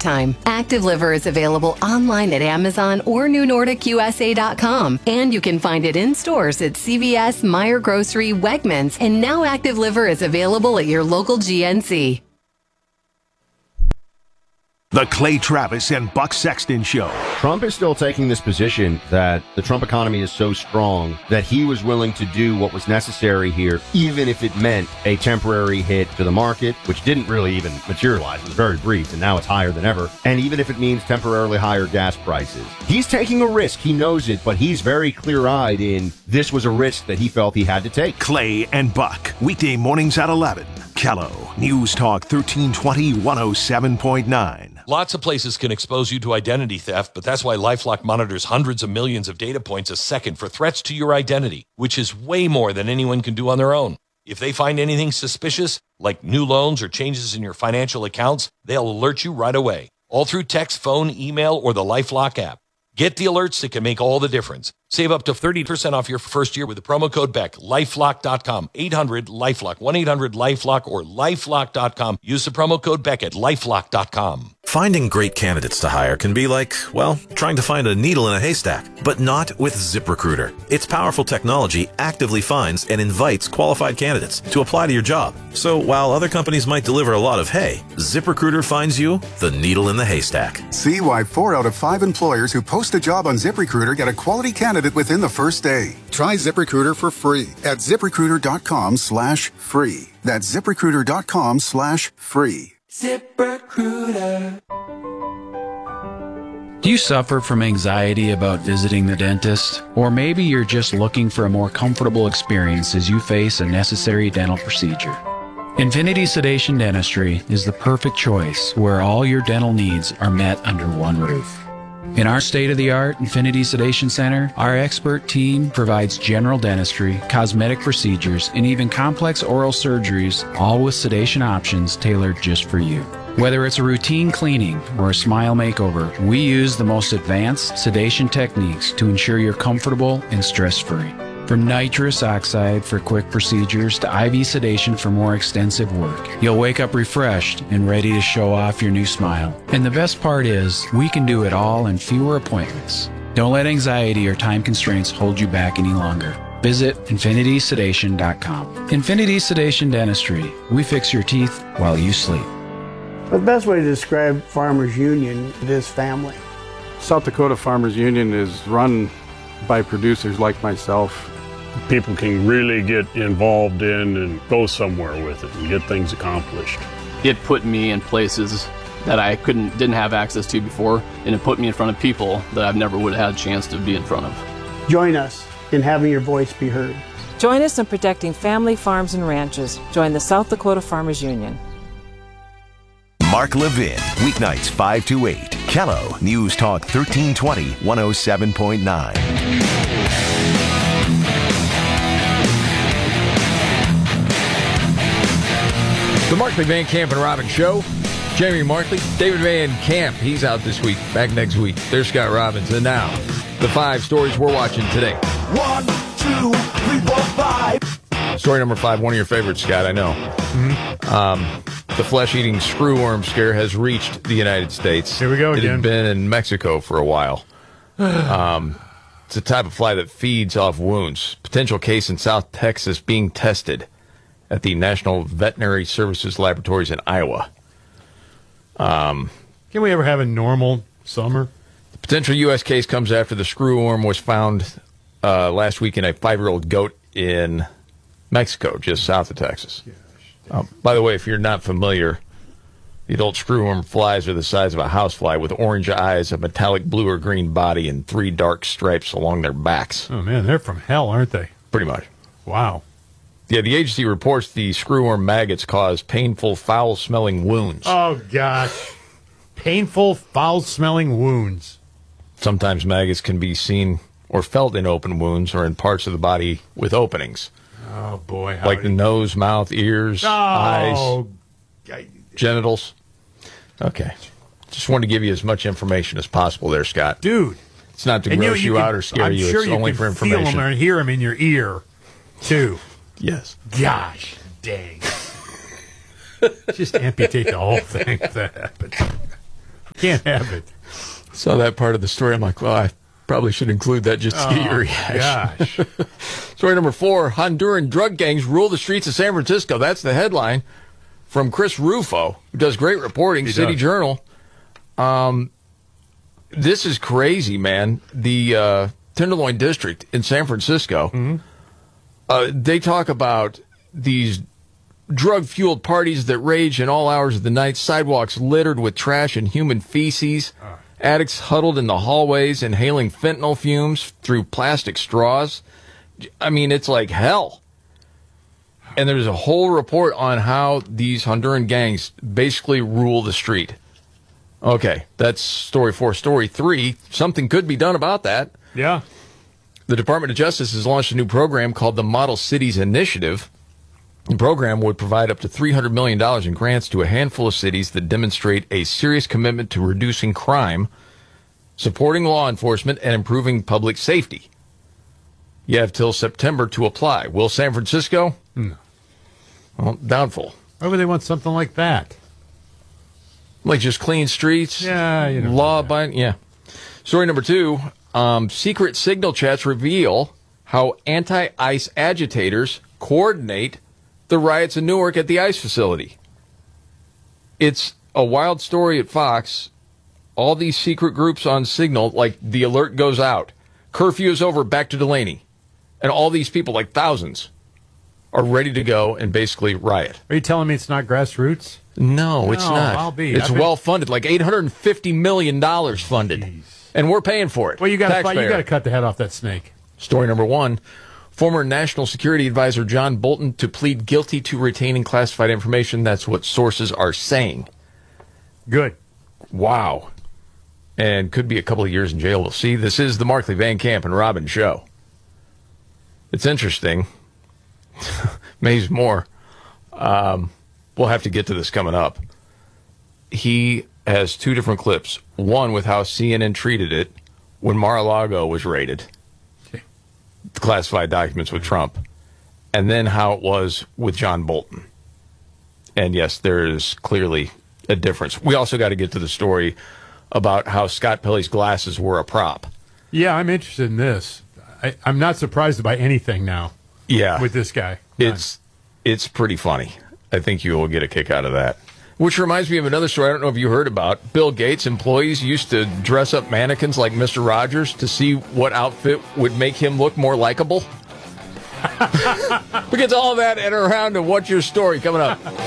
time. Active Liver is available online at Amazon or NewNordicUSA.com, and you can find it in stores at CVS, Meijer Grocery, Wegmans, and now Active Liver is available at your local GNC. The Clay Travis and Buck Sexton Show. Trump is still taking this position that the Trump economy is so strong that he was willing to do what was necessary here, even if it meant a temporary hit to the market, which didn't really even materialize. It was very brief, and now it's higher than ever. And even if it means temporarily higher gas prices. He's taking a risk. He knows it, but he's very clear-eyed in this was a risk that he felt he had to take. Clay and Buck, weekday mornings at 11. Kello, News Talk 1320 107.9. Lots of places can expose you to identity theft, but that's why LifeLock monitors hundreds of millions of data points a second for threats to your identity, which is way more than anyone can do on their own. If they find anything suspicious, like new loans or changes in your financial accounts, they'll alert you right away, all through text, phone, email, or the LifeLock app. Get the alerts that can make all the difference. Save up to 30% off your first year with the promo code BECK. LifeLock.com. 800-LifeLock. 1-800-LifeLock or LifeLock.com. Use the promo code BECK at LifeLock.com. Finding great candidates to hire can be like, well, trying to find a needle in a haystack, but not with ZipRecruiter. Its powerful technology actively finds and invites qualified candidates to apply to your job. So while other companies might deliver a lot of hay, ZipRecruiter finds you the needle in the haystack. See why 4 out of 5 employers who post a job on ZipRecruiter get a quality candidate within the first day. Try ZipRecruiter for free at ZipRecruiter.com/free. That's ZipRecruiter.com/free. ZipRecruiter. Do you suffer from anxiety about visiting the dentist? Or maybe you're just looking for a more comfortable experience as you face a necessary dental procedure. Infinity Sedation Dentistry is the perfect choice where all your dental needs are met under one roof. In our state-of-the-art Infinity Sedation Center, our expert team provides general dentistry, cosmetic procedures, and even complex oral surgeries, all with sedation options tailored just for you. Whether it's a routine cleaning or a smile makeover, we use the most advanced sedation techniques to ensure you're comfortable and stress-free. From nitrous oxide for quick procedures to IV sedation for more extensive work, you'll wake up refreshed and ready to show off your new smile. And the best part is, we can do it all in fewer appointments. Don't let anxiety or time constraints hold you back any longer. Visit infinitysedation.com. Infinity Sedation Dentistry. We fix your teeth while you sleep. The best way to describe Farmers Union is family. South Dakota Farmers Union is run by producers like myself. People can really get involved in and go somewhere with it and get things accomplished. It put me in places that I didn't have access to before, and it put me in front of people that I've never would have had a chance to be in front of. Join us in having your voice be heard. Join us in protecting family farms and ranches. Join the South Dakota Farmers Union. Mark Levin, weeknights 5 to 8. Kello, News Talk 1320 107.9. The Markley, Van Camp, and Robbins Show. Jamie Markley, David Van Camp, he's out this week, back next week. There's Scott Robbins. And now, the 5 stories we're watching today. 1, 2, 3, 4, 5. Story number 5, one of your favorites, Scott, I know. The flesh-eating screwworm scare has reached the United States. Here we go again. It had been in Mexico for a while. It's a type of fly that feeds off wounds. Potential case in South Texas being tested at the National Veterinary Services Laboratories in Iowa. Can we ever have a normal summer? The potential U.S. case comes after the screwworm was found last week in a 5-year-old goat in Mexico, just south of Texas. By the way, if you're not familiar, the adult screwworm flies are the size of a housefly with orange eyes, a metallic blue or green body, and 3 dark stripes along their backs. Oh, man, they're from hell, aren't they? Pretty much. Wow. Yeah, the agency reports the screwworm maggots cause painful, foul-smelling wounds. Oh, gosh. Painful, foul-smelling wounds. Sometimes maggots can be seen or felt in open wounds or in parts of the body with openings. Oh, boy. Like the nose, mouth, ears, eyes, genitals. Okay. Just wanted to give you as much information as possible there, Scott. Dude. It's not to gross you out or scare you. Sure it's only for information. I'm sure you can feel them or hear them in your ear, too. Yes. Gosh dang. Just amputate the whole thing if that happens. can't have it. Saw that part of the story. I'm like, well, I probably should include that just to get your reaction. Gosh. Story number 4, Honduran drug gangs rule the streets of San Francisco. That's the headline from Chris Rufo, who does great reporting, City Journal. This is crazy, man. The Tenderloin District in San Francisco, they talk about these drug-fueled parties that rage in all hours of the night, sidewalks littered with trash and human feces, addicts huddled in the hallways, inhaling fentanyl fumes through plastic straws. I mean, it's like hell. And there's a whole report on how these Honduran gangs basically rule the street. Okay, that's story 4. Story 3, something could be done about that. Yeah. The Department of Justice has launched a new program called the Model Cities Initiative. The program would provide up to $300 million in grants to a handful of cities that demonstrate a serious commitment to reducing crime, supporting law enforcement, and improving public safety. You have till September to apply. Will San Francisco? No. Well, doubtful. Why would they want something like that? Like just clean streets? Yeah, you know. Law-abiding? Yeah. Story number 2, secret signal chats reveal how anti-ICE agitators coordinate the riots in Newark at the ICE facility. It's a wild story at Fox. All these secret groups on Signal, like the alert goes out. Curfew is over, back to Delaney. And all these people, like thousands, are ready to go and basically riot. Are you telling me it's not grassroots? No, it's not. I'll be. It's well funded, like $850 million funded. Jeez. And we're paying for it. Well, you got to cut the head off that snake. Story number 1. Former National Security Advisor John Bolton to plead guilty to retaining classified information. That's what sources are saying. Good. Wow. And could be a couple of years in jail. We'll see. This is the Markley, Van Camp, and Robbins show. It's interesting. Mays Moore. We'll have to get to this coming up. He has 2 different clips. One with how CNN treated it when Mar-a-Lago was raided. The classified documents with Trump. And then how it was with John Bolton. And yes, there is clearly a difference. We also got to get to the story about how Scott Pelley's glasses were a prop. Yeah, I'm interested in this. I'm not surprised by anything now. Yeah. With this guy. It's pretty funny. I think you will get a kick out of that. Which reminds me of another story I don't know if you heard about. Bill Gates' employees used to dress up mannequins like Mr. Rogers to see what outfit would make him look more likable. We get to all that and around to What's Your Story coming up.